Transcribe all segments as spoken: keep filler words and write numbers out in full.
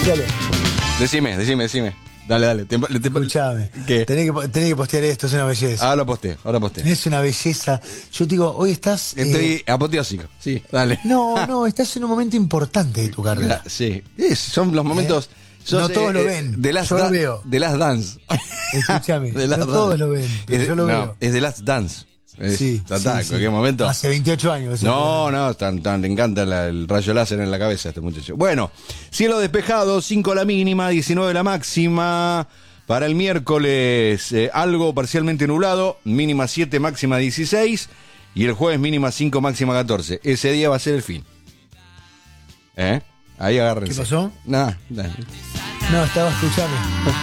Escuchalo. Decime, decime, decime. Dale, dale. Te, te, Escuchame. ¿Qué? Tenés que, tenés que postear esto, es una belleza. Ahora posté, ahora posté. Es una belleza. Yo te digo, hoy estás... Estoy eh, apoteósico. Sí, dale. No, no, estás en un momento importante de tu carrera. La- sí. Es- son los momentos... sos, No todos lo ven, De Last yo lo Dan- veo. The Last Dance. Escúchame, The no Last todos Dance. lo ven, pero Es- yo lo no, veo. es The Last Dance. Es, Sí, ta, sí, ta, en sí. cualquier momento. Hace veintiocho años. eso. No, no, tan, tan, le encanta la- el rayo láser en la cabeza a este muchacho. Bueno, cielo despejado, cinco la mínima, diecinueve la máxima. Para el miércoles, eh, algo parcialmente nublado, mínima siete, máxima dieciséis. Y el jueves, mínima cinco, máxima catorce. Ese día va a ser el fin. ¿Eh? Ahí agárrense. ¿Qué pasó? Nada, nada. No, estaba escuchando.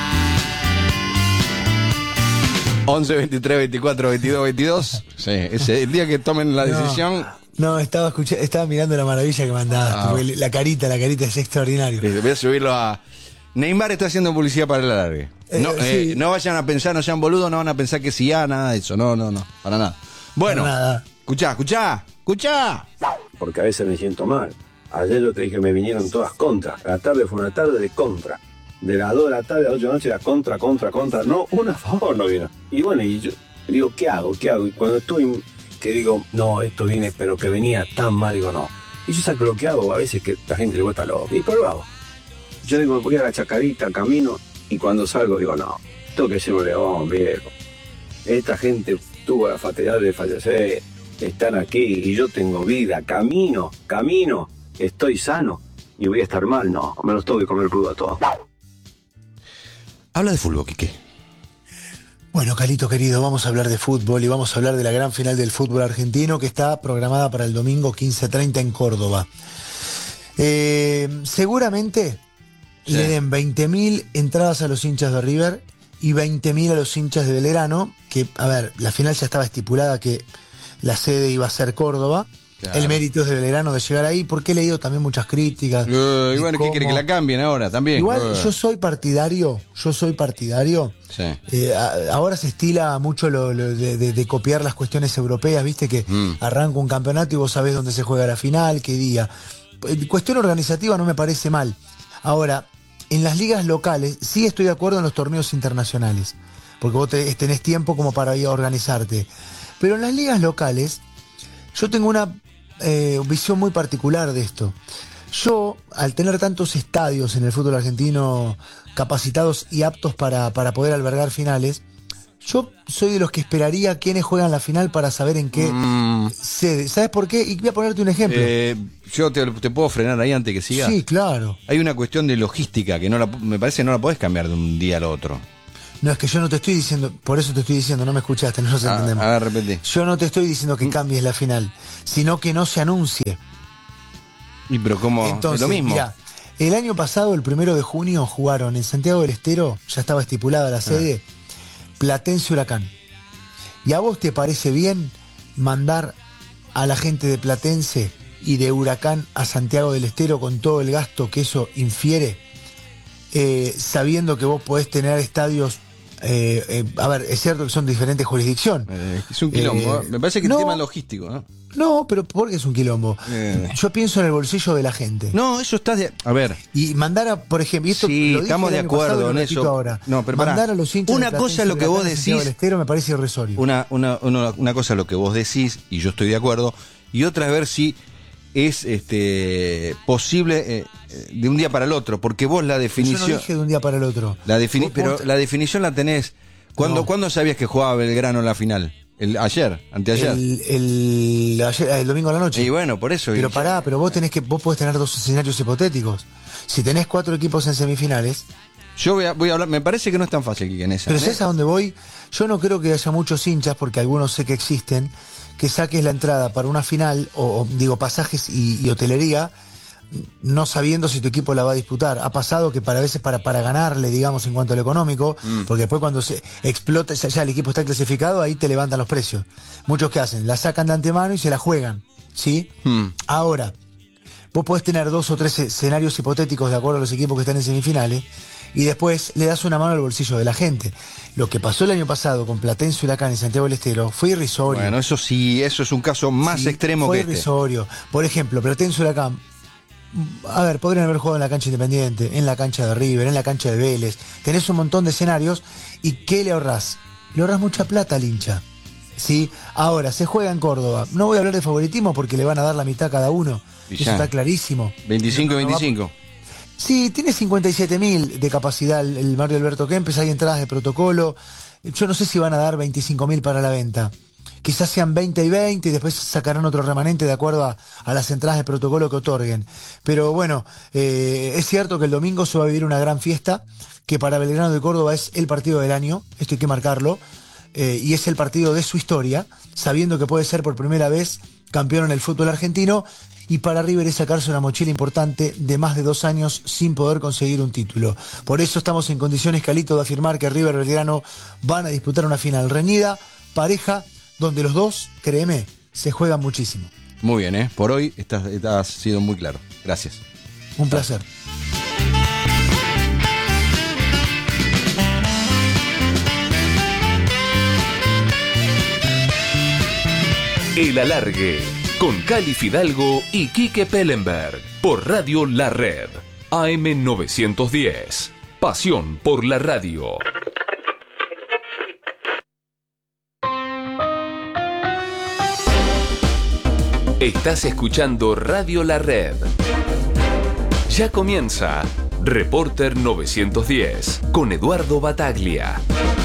once, veintitrés, veinticuatro, veintidós, veintidós. Sí, ese, el día que tomen la No. decisión. No, estaba escuchando, estaba mirando la maravilla que mandaste. Ah. Porque la carita, la carita es extraordinario. Eh, Voy a subirlo a... Neymar está haciendo publicidad para el alargue. Eh, No, eh, sí. no vayan a pensar, no sean boludos, no van a pensar que sí, ah, nada de eso. No, no, no, para nada. Bueno, Para nada. escuchá, escuchá, escuchá. Porque a veces me siento mal. Ayer yo te dije que me vinieron todas contra. La tarde fue una tarde de contra. De las dos de la tarde a las ocho de la noche era contra, contra, contra. No, una a favor no vino. Y bueno, y yo digo, ¿qué hago? ¿Qué hago? Y cuando estoy, que digo, no, esto viene, pero que venía tan mal, digo, no. Y yo saco lo que hago, a veces que la gente le vuelta loco. Y pero lo hago. Yo digo, voy a la chacarita, camino, y cuando salgo digo, no, tengo que ser un león, viejo. Esta gente tuvo la fatalidad de fallecer, están aquí, y yo tengo vida, camino, camino, estoy sano, y voy a estar mal, no, me los tengo que comer crudo a todos. Habla de fútbol, Quique. Bueno, Calito querido, vamos a hablar de fútbol y vamos a hablar de la gran final del fútbol argentino que está programada para el domingo quince treinta en Córdoba. Eh, seguramente Sí. le den veinte mil entradas a los hinchas de River y veinte mil a los hinchas de Belgrano, que, a ver, la final ya estaba estipulada que la sede iba a ser Córdoba. Claro. El mérito es de Belgrano de llegar ahí, porque he leído también muchas críticas. Eh, de y bueno, ¿qué cómo- quiere que la cambien ahora también? Igual Eh. yo soy partidario, yo soy partidario. Sí. Eh, a- ahora se estila mucho lo, lo de, de- de copiar las cuestiones europeas, viste que Mm. arranca un campeonato y vos sabés dónde se juega la final, qué día. Eh, Cuestión organizativa no me parece mal. Ahora, en las ligas locales sí estoy de acuerdo en los torneos internacionales, porque vos te- tenés tiempo como para ir a organizarte. Pero en las ligas locales yo tengo una eh, visión muy particular de esto. Yo, al tener tantos estadios en el fútbol argentino capacitados y aptos para, para poder albergar finales, yo soy de los que esperaría quiénes juegan la final para saber en qué Mm, sede. ¿Sabes por qué? Y voy a ponerte un ejemplo. eh, yo te, te puedo frenar ahí antes que siga. Sí, claro. Hay una cuestión de logística que no la, me parece que no la podés cambiar de un día al otro. No, es que yo no te estoy diciendo, por eso te estoy diciendo, no me escuchaste, no nos Ah, entendemos. a ver, repetí. Yo no te estoy diciendo que cambies la final, sino que no se anuncie. Y pero como Entonces, es lo mismo. mirá, el año pasado, el primero de junio, jugaron en Santiago del Estero, ya estaba estipulada la sede, Platense Huracán. ¿Y a vos te parece bien mandar a la gente de Platense y de Huracán a Santiago del Estero con todo el gasto que eso infiere, eh, sabiendo que vos podés tener estadios, eh, eh, a ver, es cierto que son de diferentes jurisdicción. Eh, es un quilombo. Eh, ¿eh? Me parece que no. el tema logístico, ¿no? No, pero ¿por qué es un quilombo? Eh. Yo pienso en el bolsillo de la gente. No, eso está de. A ver. Y mandar a, por ejemplo, y esto Sí, lo dije estamos el de año pasado acuerdo y lo en repito eso. ahora. No, pero pará. Mandar a los hinchas Una de cosa es lo que Platense, vos Huracán, Santiago decís- del Estero me parece irrisorio. Una, una, una, una cosa es lo que vos decís, y yo estoy de acuerdo, y otra es ver si es este posible eh, de un día para el otro, porque vos la Yo no definición. dije de un día para el otro. La defini- Vos- pero vos- la definición la tenés. ¿Cuándo, No. ¿cuándo sabías que jugaba Belgrano en la final? El, ayer, anteayer. el, el, ayer- el domingo a la noche. Y bueno, por eso. Pero y- pará, pero vos tenés que, vos podés tener dos escenarios hipotéticos. Si tenés cuatro equipos en semifinales, Yo voy a, voy a hablar, me parece que no es tan fácil que en esa. pero ¿eh? ¿sabés a dónde voy? Yo no creo que haya muchos hinchas, porque algunos sé que existen, que saques la entrada para una final, o, o, digo, pasajes y, y hotelería, no sabiendo si tu equipo la va a disputar. Ha pasado que para veces para, para ganarle, digamos, en cuanto a lo económico, Mm. porque después cuando se explota, ya, ya el equipo está clasificado, ahí te levantan los precios. Muchos que hacen, la sacan de antemano y se la juegan, ¿sí? Hmm. Ahora, vos podés tener dos o tres escenarios hipotéticos de acuerdo a los equipos que están en semifinales y después le das una mano al bolsillo de la gente. Lo que pasó el año pasado con Platense Huracán y Santiago del Estero fue irrisorio. Bueno, eso sí, eso es un caso más Sí, extremo fue que este. irrisorio. Por ejemplo, Platense Huracán, A ver, podrían haber jugado en la cancha Independiente, en la cancha de River, en la cancha de Vélez. Tenés un montón de escenarios. ¿Y qué le ahorrás? Le ahorrás mucha plata al hincha. ¿Sí? Ahora, se juega en Córdoba. No voy a hablar de favoritismo porque le van a dar la mitad a cada uno. Y Eso ya. está clarísimo. veinticinco y No, no va- veinticinco. Sí, tiene cincuenta y siete mil de capacidad el, el Mario Alberto Kempes. Hay entradas de protocolo. Yo no sé si van a dar veinticinco mil para la venta. Quizás sean veinte y veinte y después sacarán otro remanente de acuerdo a, a las entradas de protocolo que otorguen. Pero bueno, eh, es cierto que el domingo se va a vivir una gran fiesta, que para Belgrano de Córdoba es el partido del año, esto hay que marcarlo, eh, y es el partido de su historia, sabiendo que puede ser por primera vez campeón en el fútbol argentino, y para River es sacarse una mochila importante de más de dos años sin poder conseguir un título. Por eso estamos en condiciones, Calito, de afirmar que River y Belgrano van a disputar una final reñida, pareja, donde los dos, créeme, se juegan muchísimo. Muy bien, ¿eh? Por hoy estás, estás sido muy claro. Gracias. Un placer. El Alargue, con Cali Fidalgo y Quique Pellenberg, por Radio La Red, A M novecientos diez. Pasión por la radio. Estás escuchando Radio La Red. Ya comienza Reporter novecientos diez con Eduardo Bataglia.